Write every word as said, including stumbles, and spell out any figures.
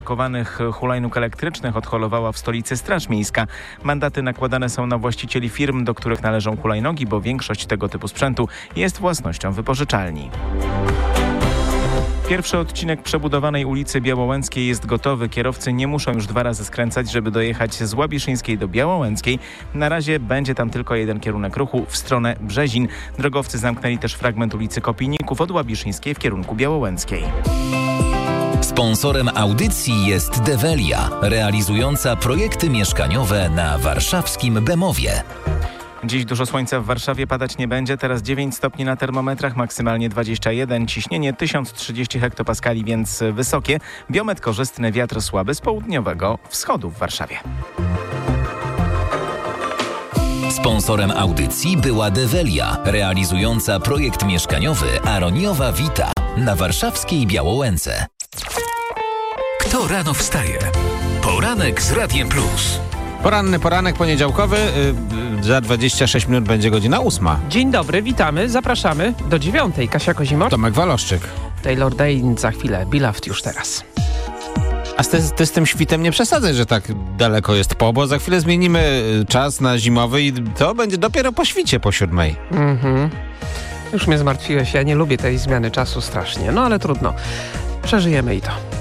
Kowanych hulajnóg elektrycznych odholowała w stolicy Straż Miejska. Mandaty nakładane są na właścicieli firm, do których należą hulajnogi, bo większość tego typu sprzętu jest własnością wypożyczalni. Pierwszy odcinek przebudowanej ulicy Białołęckiej jest gotowy. Kierowcy nie muszą już dwa razy skręcać, żeby dojechać z Łabiszyńskiej do Białołęckiej. Na razie będzie tam tylko jeden kierunek ruchu w stronę Brzezin. Drogowcy zamknęli też fragment ulicy Kopijników od Łabiszyńskiej w kierunku Białołęckiej. Sponsorem audycji jest Develia, realizująca projekty mieszkaniowe na warszawskim Bemowie. Dziś dużo słońca w Warszawie, padać nie będzie. Teraz dziewięć stopni na termometrach, maksymalnie dwadzieścia jeden. Ciśnienie tysiąc trzydzieści hektopaskali, więc wysokie. Biometr korzystny, wiatr słaby z południowego wschodu w Warszawie. Sponsorem audycji była Develia, realizująca projekt mieszkaniowy Aroniowa Vita na warszawskiej Białołęce. Kto rano wstaje? Poranek z Radiem Plus. Poranny poranek poniedziałkowy, yy, za dwadzieścia sześć minut będzie godzina ósma. Dzień dobry, witamy, zapraszamy do dziewiątej. Kasia Kozimor, Tomek Waloszczyk. Taylor Dane za chwilę, Beloved już teraz. A ty, ty z tym świtem nie przesadzaj, że tak daleko jest po, bo za chwilę zmienimy czas na zimowy i to będzie dopiero po świcie po siódmej. Mhm. Już mnie zmartwiłeś, ja nie lubię tej zmiany czasu strasznie, no ale trudno. Przeżyjemy i to.